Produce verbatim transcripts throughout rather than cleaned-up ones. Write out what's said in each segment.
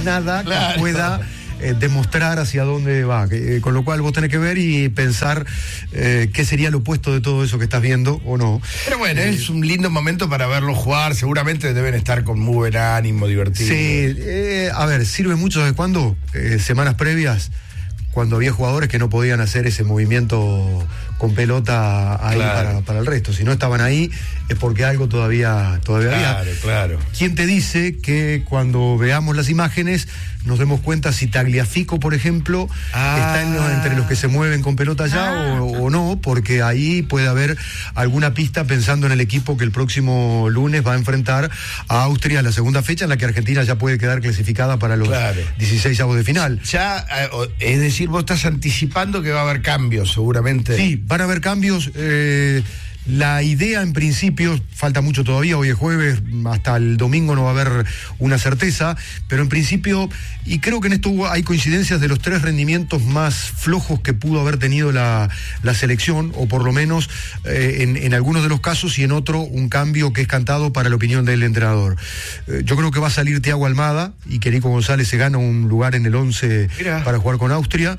nada Claro. que pueda eh, demostrar hacia dónde va, que, eh, con lo cual vos tenés que ver y pensar eh, qué sería lo opuesto de todo eso que estás viendo o no. Pero bueno, es un lindo momento para verlos jugar, seguramente deben estar con muy buen ánimo, divertidos. Sí, eh, a ver, sirve mucho, ¿sabes cuándo? Eh, semanas previas, cuando había jugadores que no podían hacer ese movimiento con pelota ahí Claro. para, para el resto. Si no estaban ahí, es porque algo todavía, todavía Claro, había. claro. ¿Quién te dice que cuando veamos las imágenes nos demos cuenta si Tagliafico, por ejemplo, Ah. está en los- entre los que se mueven con pelota ya Ah. o, o no? Porque ahí puede haber alguna pista pensando en el equipo que el próximo lunes va a enfrentar a Austria, la segunda fecha en la que Argentina ya puede quedar clasificada para los Claro. dieciséis avos de final. Ya, eh, o- es decir, vos estás anticipando que va a haber cambios, seguramente. Sí, van a haber cambios. eh, la idea en principio, falta mucho todavía, hoy es jueves, hasta el domingo no va a haber una certeza, pero en principio, y creo que en esto hubo- hay coincidencias de los tres rendimientos más flojos que pudo haber tenido la, la selección, o por lo menos eh, en, en algunos de los casos, y en otro un cambio que es cantado para la opinión del entrenador. Eh, yo creo que va a salir Thiago Almada y que Nico González se gana un lugar en el once Mirá. para jugar con Austria.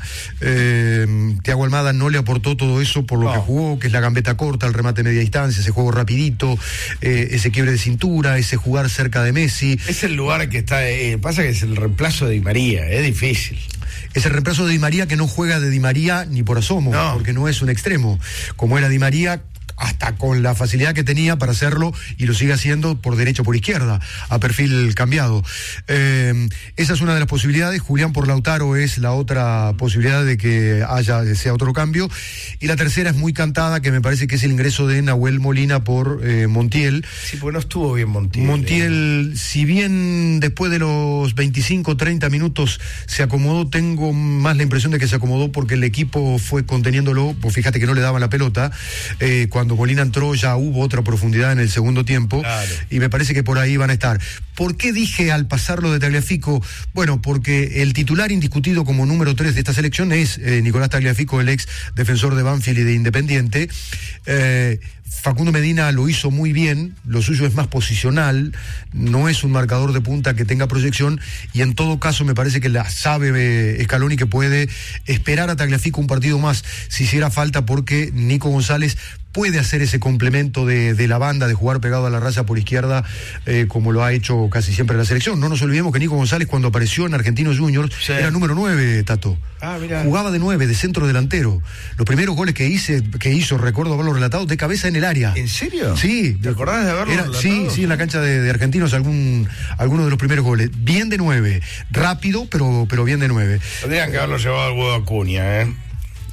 Eh, Thiago Almada no le aportó todo eso por lo No. que jugó, que es la gambeta corta, el remate de media distancia, ese juego rapidito, eh, ese quiebre de cintura, ese jugar cerca de Messi. Es el lugar que está, eh, pasa que es el reemplazo de Di María, es difícil. Es el reemplazo de Di María, que no juega de Di María ni por asomo, No. porque no es un extremo, como era Di María, hasta con la facilidad que tenía para hacerlo, y lo sigue haciendo por derecha o por izquierda, a perfil cambiado. Eh, esa es una de las posibilidades. Julián por Lautaro es la otra posibilidad de que haya, sea otro cambio. Y la tercera es muy cantada, que me parece que es el ingreso de Nahuel Molina por eh, Montiel. Sí, porque no estuvo bien Montiel. Montiel, si bien después de los veinticinco, treinta minutos se acomodó, tengo más la impresión de que se acomodó porque el equipo fue conteniéndolo, pues fíjate que no le daban la pelota. Eh, cuando Molina entró ya hubo otra profundidad en el segundo tiempo, Claro. y me parece que por ahí van a estar. ¿Por qué dije al pasarlo de Tagliafico? Bueno, porque el titular indiscutido como número tres de esta selección es eh, Nicolás Tagliafico, el ex defensor de Banfield y de Independiente. Eh, Facundo Medina lo hizo muy bien, lo suyo es más posicional, no es un marcador de punta que tenga proyección, y en todo caso me parece que la sabe eh, Scaloni, que puede esperar a Tagliafico un partido más si hiciera falta, porque Nico González puede hacer ese complemento de, de la banda, de jugar pegado a la raya por izquierda, eh, como lo ha hecho casi siempre la selección. No nos olvidemos que Nico González, cuando apareció en Argentinos Juniors, Sí. era número nueve, Tato. Ah, mirá. Jugaba de nueve, de centro delantero. Los primeros goles que hice, que hizo, recuerdo haberlo relatado, de cabeza en el área. ¿En serio? Sí. ¿Te acordás de haberlo Era- relatado? Sí, sí, en la cancha de, de Argentinos, algún, alguno de los primeros goles. Bien de nueve. Rápido, pero, pero bien de nueve. Tendrían que haberlo llevado al huevo Acuña, ¿eh?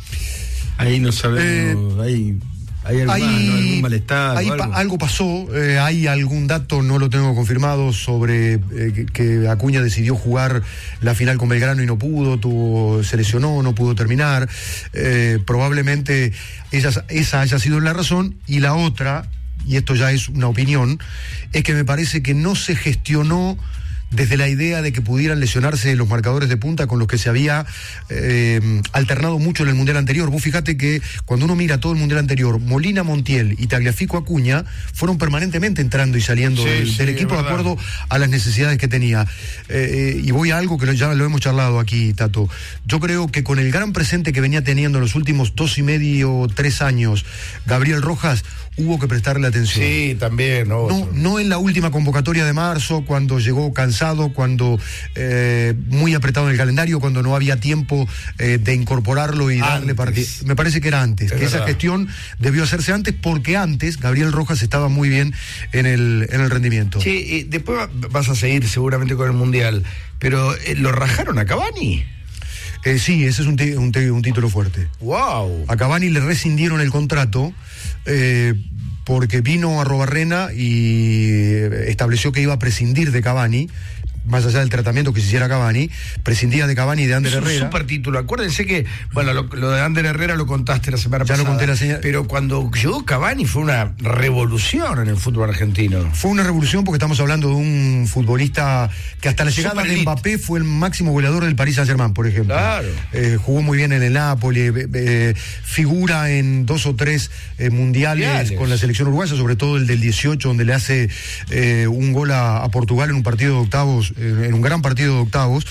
Ahí no sabemos, hay, hay algo Hay- más, ¿no? algún malestar. ahí o pa- algo. algo pasó, eh, hay algún dato, no lo tengo confirmado, sobre eh, que, que Acuña decidió jugar la final con Belgrano y no pudo, tuvo, se lesionó, no pudo terminar. Eh, probablemente esa, esa haya sido la razón, y la otra, y esto ya es una opinión, es que me parece que no se gestionó desde la idea de que pudieran lesionarse los marcadores de punta con los que se había eh, alternado mucho en el Mundial anterior. Vos fijate que cuando uno mira todo el Mundial anterior, Molina, Montiel y Tagliafico, Acuña fueron permanentemente entrando y saliendo Sí, del, sí, del equipo es de verdad. acuerdo a las necesidades que tenía. Eh, eh, y voy a algo que lo- ya lo hemos charlado aquí, Tato. Yo creo que con el gran presente que venía teniendo en los últimos dos y medio, tres años, Gabriel Rojas, hubo que prestarle atención. Sí, también, ¿no? No, no en la última convocatoria de marzo, cuando llegó cansado, cuando eh, muy apretado en el calendario, cuando no había tiempo eh, de incorporarlo y darle Antes. partido. Me parece que era antes, Es que esa verdad. gestión debió hacerse antes, porque antes Gabriel Rojas estaba muy bien en el, en el rendimiento. Sí, eh, después va- vas a seguir seguramente con el Mundial, pero eh, ¿lo rajaron a Cavani? Eh, sí, ese es un, ti- un, ti- un título fuerte. ¡Wow! A Cavani le rescindieron el contrato eh, porque vino a Robarrena y estableció que iba a prescindir de Cavani, más allá del tratamiento que se hiciera Cavani, prescindía de Cavani y de Ander Es un Herrera. super título. Acuérdense que, bueno, lo, lo de Ander Herrera lo contaste la semana Ya lo pasada. conté la señal- Pero cuando llegó Cavani fue una revolución en el fútbol argentino. Fue una revolución, porque estamos hablando de un futbolista que hasta la llegada Super de elite. Mbappé fue el máximo goleador del Paris Saint-Germain, por ejemplo. Claro. Eh, jugó muy bien en el Napoli, eh, eh, figura en dos o tres eh, mundiales, Mundiales. con la selección uruguaya, sobre todo el del dieciocho, donde le hace eh, un gol a, a Portugal en un partido de octavos octavos, en, en un gran partido de octavos,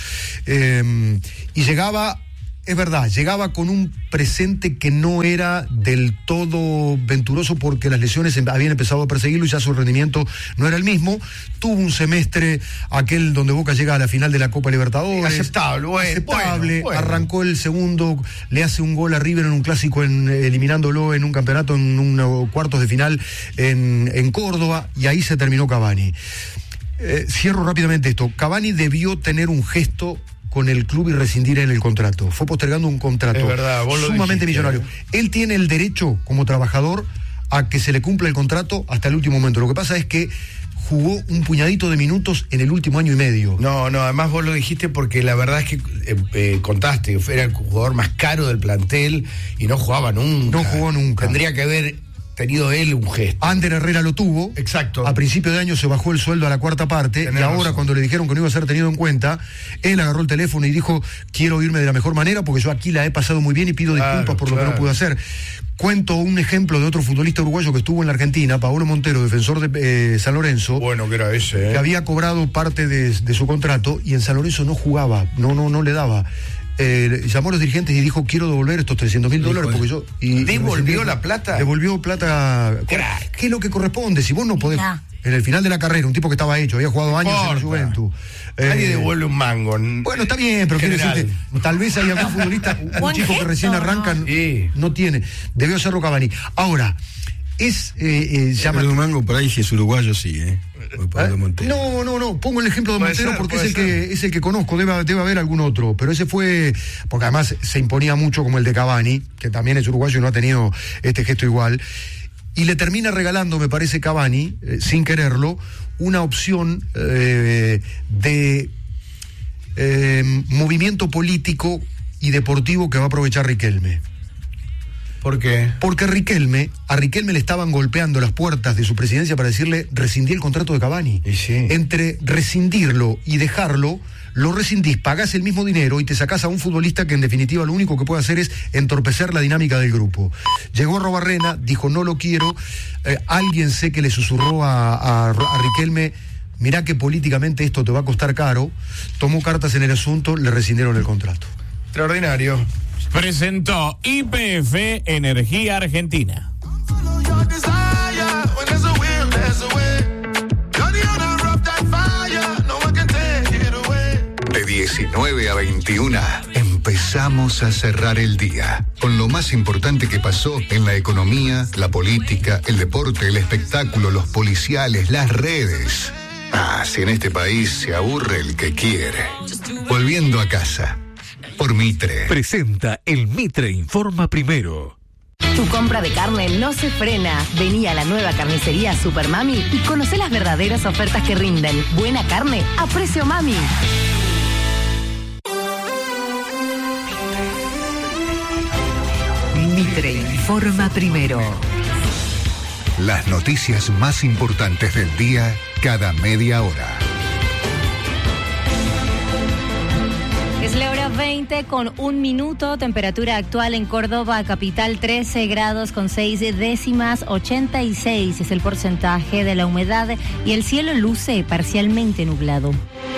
eh, y llegaba... Es verdad, llegaba con un presente que no era del todo venturoso porque las lesiones habían empezado a perseguirlo y ya su rendimiento no era el mismo. Tuvo un semestre, aquel donde Boca llega a la final de la Copa Libertadores. Aceptable, bueno, aceptable. Bueno, bueno. Arrancó el segundo, le hace un gol a River en un clásico, en, eliminándolo en un campeonato, en un cuartos de final en, en Córdoba, y ahí se terminó Cavani. Eh, cierro rápidamente esto. Cavani debió tener un gesto con el club y rescindir en el contrato. Fue postergando un contrato es verdad, vos lo sumamente dijiste, millonario. ¿eh? Él tiene el derecho, como trabajador, a que se le cumpla el contrato hasta el último momento. Lo que pasa es que jugó un puñadito de minutos en el último año y medio. No, no, además vos lo dijiste porque la verdad es que eh, eh, contaste, era el jugador más caro del plantel y no jugaba nunca. No jugó nunca. Tendría que haber tenido él un gesto. Ander Herrera lo tuvo. Exacto. A principio de año se bajó el sueldo a la cuarta parte. Tenés y ahora, razón. cuando le dijeron que no iba a ser tenido en cuenta, él agarró el teléfono y dijo: quiero irme de la mejor manera porque yo aquí la he pasado muy bien y pido Claro, disculpas por claro. lo que no pude hacer. Cuento un ejemplo de otro futbolista uruguayo que estuvo en la Argentina, Paolo Montero, defensor de eh, San Lorenzo. Bueno, que era ese, ¿eh? Que había cobrado parte de, de su contrato y en San Lorenzo no jugaba, no, no, no le daba. Eh, llamó a los dirigentes y dijo: quiero devolver estos trescientos mil dólares porque yo... Y, ¿Devolvió y la plata? Devolvió plata. Crack. ¿Qué es lo que corresponde? Si vos no podés... Ya. En el final de la carrera, un tipo que estaba hecho, había jugado años en la Importa. Juventud. Nadie Eh, devuelve un mango. Bueno, está bien, pero quiero General. decirte, tal vez hay algún futbolista, un Buen chico que gesto, recién arranca, ¿no? no, Sí. no tiene. Debió hacerlo Cavani. Ahora, es... Eh, eh, llama- Pero un mango por ahí, si es uruguayo, sí, ¿eh? Por Pablo ¿Eh? Montero. No, no, no, pongo el ejemplo de Puede Montero ser, porque es puede el, que, es el que conozco, debe, debe haber algún otro, pero ese fue, porque además se imponía mucho como el de Cavani, que también es uruguayo y no ha tenido este gesto igual, y le termina regalando, me parece, Cavani, eh, sin quererlo, una opción eh, de eh, movimiento político y deportivo que va a aprovechar Riquelme. ¿Por qué? Porque Riquelme, a Riquelme le estaban golpeando las puertas de su presidencia para decirle: rescindí el contrato de Cavani. Y sí. Entre rescindirlo y dejarlo, lo rescindís, pagás el mismo dinero y te sacás a un futbolista que en definitiva lo único que puede hacer es entorpecer la dinámica del grupo. Llegó Robarrena, dijo: no lo quiero. Eh, alguien sé que le susurró a, a, a Riquelme: mirá que políticamente esto te va a costar caro. Tomó cartas en el asunto, le rescindieron el contrato. Extraordinario. Presentó Y P F Energía Argentina. De diecinueve a veintiuna empezamos a cerrar el día con lo más importante que pasó en la economía, la política, el deporte, el espectáculo, los policiales, las redes. Ah, si en este país se aburre el que quiere. Volviendo a casa. Por Mitre. Presenta el Mitre Informa Primero. Tu compra de carne no se frena. Vení a la nueva carnicería Super Mami y conocé las verdaderas ofertas que rinden. Buena carne a precio mami. Mitre Informa Primero. Las noticias más importantes del día cada media hora. Es la hora veinte con un minuto, temperatura actual en Córdoba, capital trece grados con seis décimas, ochenta y seis es el porcentaje de la humedad y el cielo luce parcialmente nublado.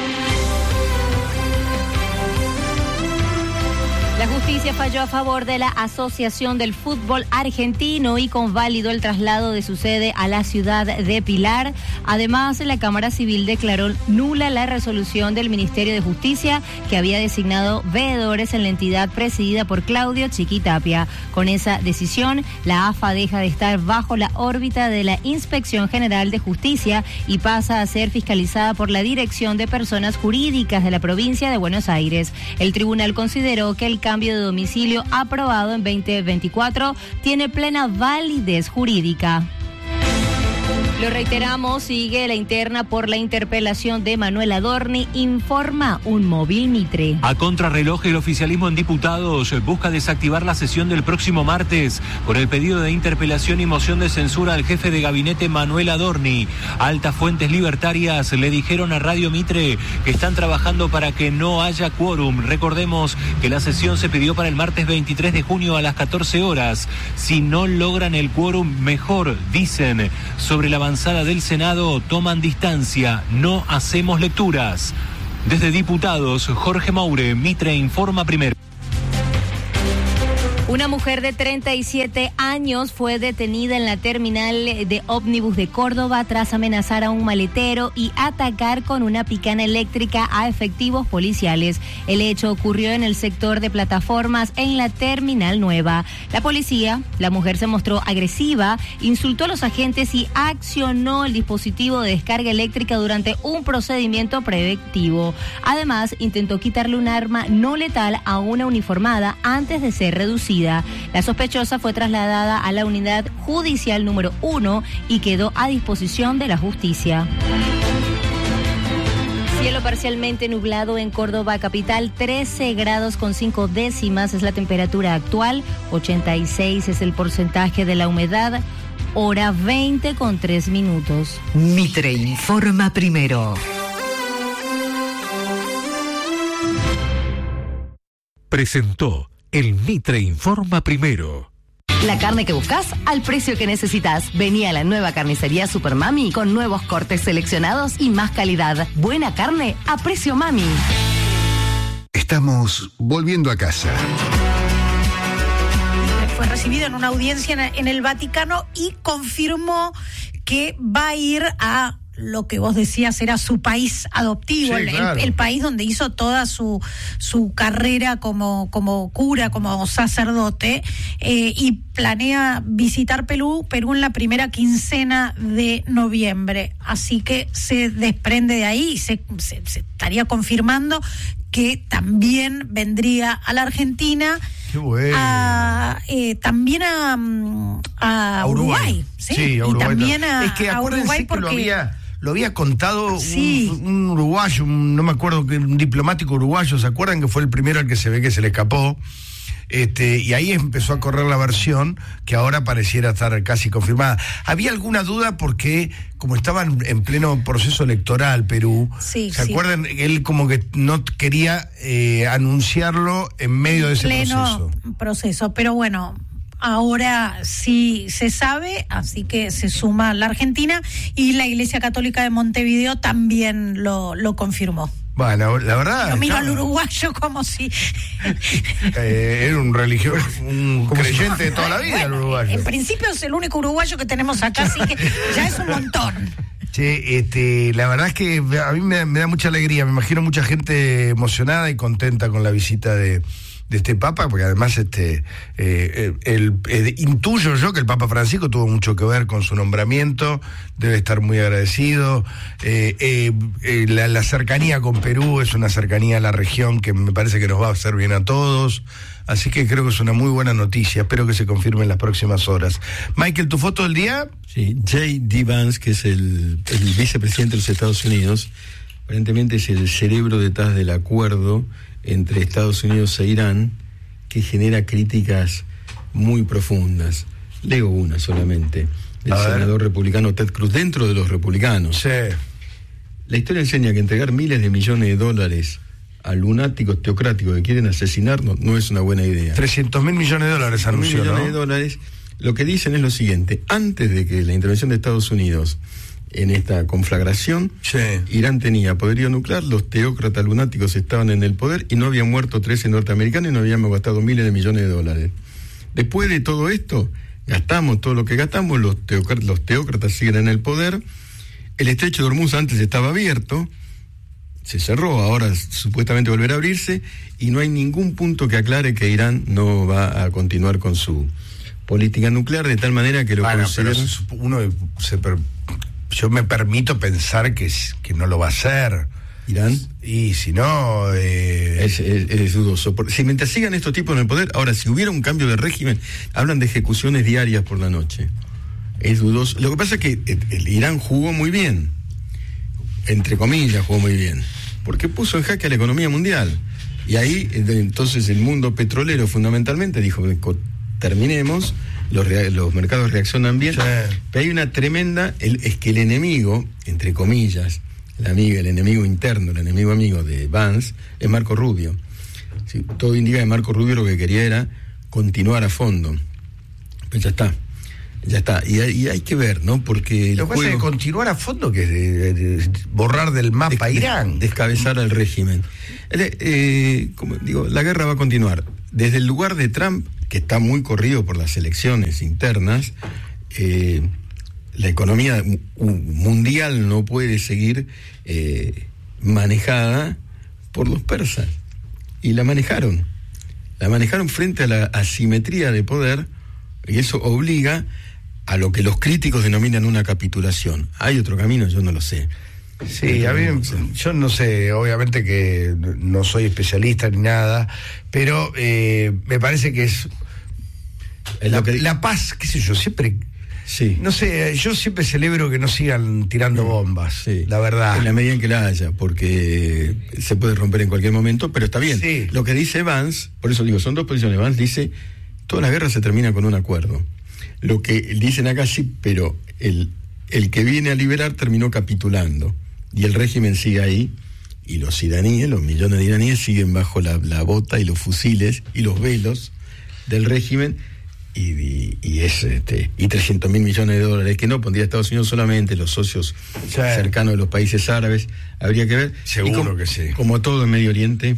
La justicia falló a favor de la Asociación del Fútbol Argentino y convalidó el traslado de su sede a la ciudad de Pilar. Además, la Cámara Civil declaró nula la resolución del Ministerio de Justicia que había designado veedores en la entidad presidida por Claudio Chiquitapia. Con esa decisión, la A F A deja de estar bajo la órbita de la Inspección General de Justicia y pasa a ser fiscalizada por la Dirección de Personas Jurídicas de la provincia de Buenos Aires. El tribunal consideró que el cambio de domicilio aprobado en veinte veinticuatro tiene plena validez jurídica. Lo reiteramos, sigue la interna por la interpelación de Manuel Adorni, informa un móvil Mitre. A contrarreloj, el oficialismo en diputados busca desactivar la sesión del próximo martes por el pedido de interpelación y moción de censura al jefe de gabinete Manuel Adorni. Altas fuentes libertarias le dijeron a Radio Mitre que están trabajando para que no haya quórum. Recordemos que la sesión se pidió para el martes veintitrés de junio a las catorce horas. Si no logran el quórum, mejor, dicen, sobre la avanzada del Senado toman distancia. No hacemos lecturas. Desde Diputados, Jorge Moure, Mitre informa primero. Una mujer de treinta y siete años fue detenida en la terminal de ómnibus de Córdoba tras amenazar a un maletero y atacar con una picana eléctrica a efectivos policiales. El hecho ocurrió en el sector de plataformas en la terminal nueva. La policía, la mujer se mostró agresiva, insultó a los agentes y accionó el dispositivo de descarga eléctrica durante un procedimiento preventivo. Además, intentó quitarle un arma no letal a una uniformada antes de ser reducida. La sospechosa fue trasladada a la unidad judicial número uno y quedó a disposición de la justicia. Cielo parcialmente nublado en Córdoba capital, trece grados con cinco décimas es la temperatura actual, ochenta y seis es el porcentaje de la humedad, hora veinte con tres minutos. Mitre informa primero. Presentó el Mitre informa primero. La carne que buscas al precio que necesitas. Vení a la nueva carnicería Super Mami con nuevos cortes seleccionados y más calidad. Buena carne a precio Mami. Estamos volviendo a casa. Fue recibido en una audiencia en el Vaticano y confirmó que va a ir a lo que vos decías era su país adoptivo, sí, el, claro. el, el país donde hizo toda su su carrera como, como cura, como sacerdote, eh, y planea visitar Perú, Perú en la primera quincena de noviembre. Así que se desprende de ahí y se, se, se estaría confirmando que también vendría a la Argentina. Qué bueno. A, eh, también a, a, a Uruguay, Uruguay ¿sí? Sí, a Uruguay. Y también a, es que a Uruguay porque lo había, lo había contado sí. un, un uruguayo, un, no me acuerdo, un diplomático uruguayo, ¿se acuerdan que fue el primero al que se ve que se le escapó? Este, y ahí empezó a correr la versión que ahora pareciera estar casi confirmada. ¿Había alguna duda? Porque como estaban en pleno proceso electoral Perú, sí, ¿se sí. acuerdan? Él como que no quería eh, anunciarlo en medio de ese pleno proceso. proceso, pero bueno, ahora sí se sabe, así que se suma la Argentina y la Iglesia Católica de Montevideo también lo, lo confirmó. Bueno, la verdad... Lo miro estaba... al uruguayo como si... eh, era un religioso, un creyente si... de toda la vida, bueno, el uruguayo. En principio es el único uruguayo que tenemos acá, así que ya es un montón. Che, este, la verdad es que a mí me, me da mucha alegría, me imagino mucha gente emocionada y contenta con la visita de... de este Papa, porque además este eh, el, el, intuyo yo que el Papa Francisco tuvo mucho que ver con su nombramiento, debe estar muy agradecido. Eh, eh, eh, la, la cercanía con Perú es una cercanía a la región que me parece que nos va a hacer bien a todos, así que creo que es una muy buena noticia, espero que se confirme en las próximas horas. Michael, ¿tu foto del día? Sí, J D Vance, que es el, el vicepresidente de los Estados Unidos, aparentemente es el cerebro detrás del acuerdo entre Estados Unidos e Irán, que genera críticas muy profundas. Leo una solamente, del senador republicano Ted Cruz, dentro de los republicanos. Sí. La historia enseña que entregar miles de millones de dólares a lunáticos teocráticos que quieren asesinarnos no es una buena idea. trescientos mil millones de dólares anunció, ¿no? millones de dólares. Lo que dicen es lo siguiente: antes de que la intervención de Estados Unidos en esta conflagración, sí. Irán tenía poderío nuclear, los teócratas lunáticos estaban en el poder y no habían muerto trece norteamericanos y no habíamos gastado miles de millones de dólares. Después de todo esto, gastamos todo lo que gastamos, los, teócratas, los teócratas siguen en el poder, el estrecho de Hormuz antes estaba abierto, se cerró, ahora supuestamente volverá a abrirse, y no hay ningún punto que aclare que Irán no va a continuar con su política nuclear, de tal manera que lo bueno, consideran... pero uno se... Per... Yo me permito pensar que, que no lo va a hacer. ¿Irán? Y si no... Eh... Es, es, es dudoso. Porque si mientras sigan estos tipos en el poder, ahora, si hubiera un cambio de régimen, hablan de ejecuciones diarias por la noche. Es dudoso. Lo que pasa es que el, el Irán jugó muy bien. Entre comillas, jugó muy bien. Porque puso en jaque a la economía mundial. Y ahí, entonces, el mundo petrolero fundamentalmente dijo, terminemos... Los, rea- los mercados reaccionan bien, sí. Pero hay una tremenda, el, es que el enemigo, entre comillas, el, amigo, el enemigo interno, el enemigo amigo de Vance, es Marco Rubio. Sí, todo indica que Marco Rubio lo que quería era continuar a fondo. Pues ya está. ya está. Y hay, y hay que ver, ¿no? Porque lo que pasa es que continuar a fondo, que es de, de, de borrar del mapa des, Irán. Descabezar al régimen. Eh, eh, como digo, la guerra va a continuar. Desde el lugar de Trump, que está muy corrido por las elecciones internas, eh, la economía mundial no puede seguir eh, manejada por los persas. Y la manejaron. La manejaron frente a la asimetría de poder, y eso obliga a lo que los críticos denominan una capitulación. ¿Hay otro camino? Yo no lo sé. Sí, a mí, yo no sé, obviamente que no soy especialista ni nada, pero eh, me parece que es la, lo que... la paz, qué sé yo, siempre, sí. no sé, yo siempre celebro que no sigan tirando bombas, sí. La verdad. En la medida en que la haya, porque se puede romper en cualquier momento, pero está bien. Sí. Lo que dice Vance, por eso digo, son dos posiciones. Vance dice, toda la guerra se termina con un acuerdo. Lo que dicen acá sí, pero el, el que viene a liberar terminó capitulando. Y el régimen sigue ahí, y los iraníes, los millones de iraníes, siguen bajo la, la bota y los fusiles y los velos del régimen, y, y, y es este y trescientos mil millones de dólares, que no pondría Estados Unidos solamente, los socios sí. cercanos de los países árabes, habría que ver. Seguro como, que sí. Como todo en Medio Oriente,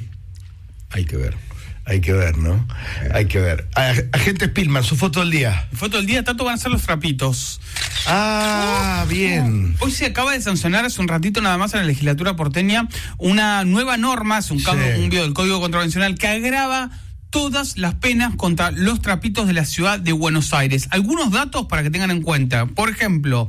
hay que ver. Hay que ver, ¿no? Hay que ver. Agente Spillman, su foto del día. Mi foto del día, tanto van a ser los trapitos. Ah, uh, bien. Uh, hoy se acaba de sancionar hace un ratito nada más en la legislatura porteña una nueva norma, es un sí. cambio, un cambio del Código Contravencional que agrava todas las penas contra los trapitos de la ciudad de Buenos Aires. Algunos datos para que tengan en cuenta. Por ejemplo,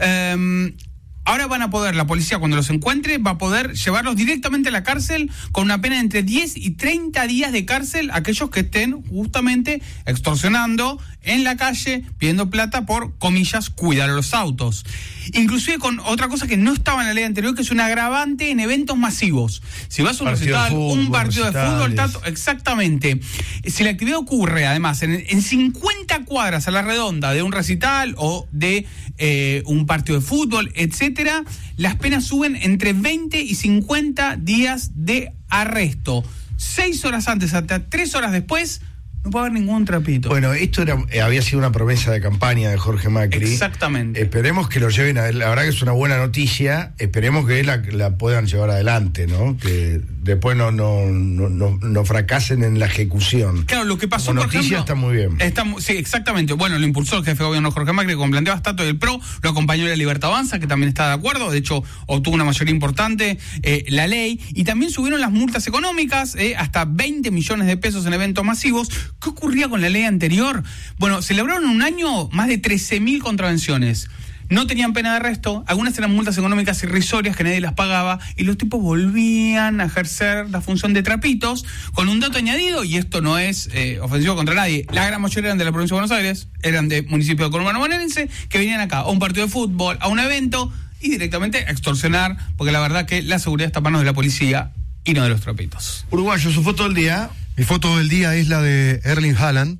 eh, ahora van a poder, la policía cuando los encuentre, va a poder llevarlos directamente a la cárcel con una pena de entre diez y treinta días de cárcel a aquellos que estén justamente extorsionando en la calle, pidiendo plata por, comillas, cuidar los autos. Inclusive con otra cosa que no estaba en la ley anterior, que es un agravante en eventos masivos. Si vas a un partido recital, fútbol, un partido recitales. de fútbol, tanto, exactamente. Si la actividad ocurre, además, en, en cincuenta cuadras a la redonda de un recital o de eh, un partido de fútbol, etcétera, las penas suben entre veinte y cincuenta días de arresto. Seis horas antes, hasta tres horas después, no puede haber ningún trapito. Bueno, esto era, eh, había sido una promesa de campaña de Jorge Macri. Exactamente. Esperemos que lo lleven a, la verdad que es una buena noticia, esperemos que la, la puedan llevar adelante, ¿no? Que después no, no, no, no, no fracasen en la ejecución. Claro, lo que pasó, Como por noticia ejemplo, está muy bien. Está, sí, exactamente. Bueno, lo impulsó el jefe de gobierno Jorge Macri con planteaba Stato del P R O, lo acompañó la Libertad Avanza, que también está de acuerdo, de hecho obtuvo una mayoría importante eh, la ley, y también subieron las multas económicas eh, hasta veinte millones de pesos en eventos masivos. ¿Qué ocurría con la ley anterior? Bueno, celebraron un año más de trece mil contravenciones. No tenían pena de arresto, algunas eran multas económicas irrisorias que nadie las pagaba, y los tipos volvían a ejercer la función de trapitos, con un dato añadido, y esto no es eh, ofensivo contra nadie. La gran mayoría eran de la provincia de Buenos Aires, eran de municipio de Conurbano bonaerense, que venían acá a un partido de fútbol, a un evento, y directamente a extorsionar, porque la verdad que la seguridad está a manos de la policía y no de los trapitos. Uruguayo, su foto del día. Mi foto del día es la de Erling Haaland,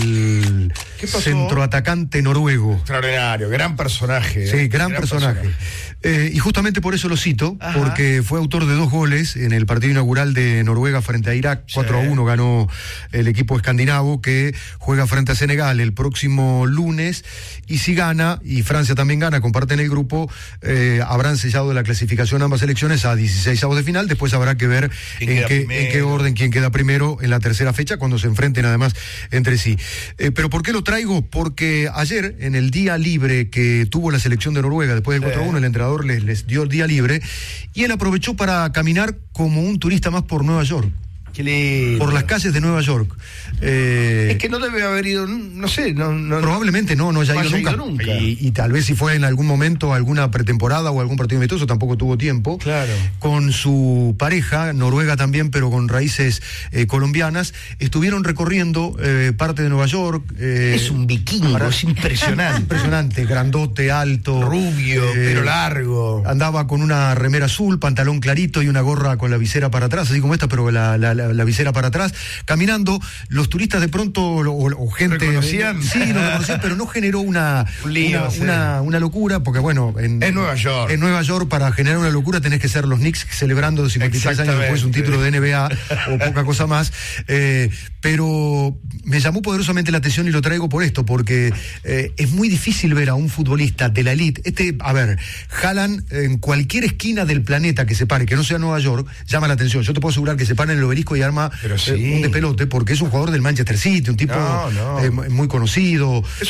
el centroatacante noruego. Extraordinario, gran personaje. Sí, gran, gran personaje. personaje. Eh, y justamente por eso lo cito, Ajá. porque fue autor de dos goles en el partido inaugural de Noruega frente a Irak. Sí. cuatro a uno ganó el equipo escandinavo, que juega frente a Senegal el próximo lunes, y si gana, y Francia también gana, comparten el grupo, eh, habrán sellado la clasificación ambas selecciones a dieciseisavos de final. Después habrá que ver en qué, en qué orden quién queda primero en la tercera fecha, cuando se enfrenten además entre sí. Eh, pero ¿por qué lo traigo? Porque ayer, en el día libre que tuvo la selección de Noruega después del cuatro a uno, el entrenador Les, les dio el día libre, y él aprovechó para caminar como un turista más por Nueva York. Por las calles de Nueva York. Eh, es que no debe haber ido, no sé. No, no, probablemente no, no haya no ido, nunca. ido nunca. Y, y tal vez si fue en algún momento alguna pretemporada o algún partido amistoso, tampoco tuvo tiempo. Claro. Con su pareja, noruega también, pero con raíces eh, colombianas, estuvieron recorriendo eh, parte de Nueva York. Eh, es un vikingo, para... es impresionante. Impresionante, grandote, alto. Rubio, eh, pelo largo. Andaba con una remera azul, pantalón clarito y una gorra con la visera para atrás, así como esta, pero la, la la, la visera para atrás, caminando, los turistas de pronto, o, o gente... ¿Reconocían? Sí, lo reconocían, pero no generó una, Un lío, una, sí. una, una locura, porque bueno... En, en Nueva York. En Nueva York, para generar una locura, tenés que ser los Knicks celebrando cincuenta y tres años después un título de N B A o poca cosa más. Eh, pero me llamó poderosamente la atención y lo traigo por esto, porque eh, es muy difícil ver a un futbolista de la elite. Este, a ver, Haaland en cualquier esquina del planeta que se pare, que no sea Nueva York, llama la atención. Yo te puedo asegurar que se para en el obelisco y arma Pero sí. eh, un despelote, porque es un jugador del Manchester City, un tipo No, no. Eh, muy conocido.